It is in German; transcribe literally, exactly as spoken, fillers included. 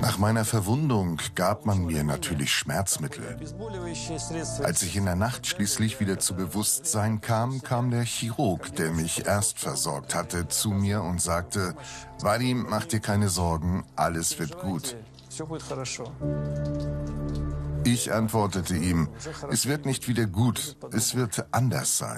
Nach meiner Verwundung gab man mir natürlich Schmerzmittel. Als ich in der Nacht schließlich wieder zu Bewusstsein kam, kam der Chirurg, der mich erst versorgt hatte, zu mir und sagte: Vadim, mach dir keine Sorgen, alles wird gut. Ich antwortete ihm: Es wird nicht wieder gut, es wird anders sein.